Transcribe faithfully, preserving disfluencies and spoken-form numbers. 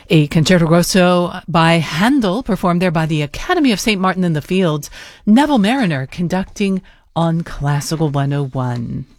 A concerto grosso by Handel, performed there by the Academy of Saint Martin in the Fields. Neville Marriner conducting on Classical one oh one.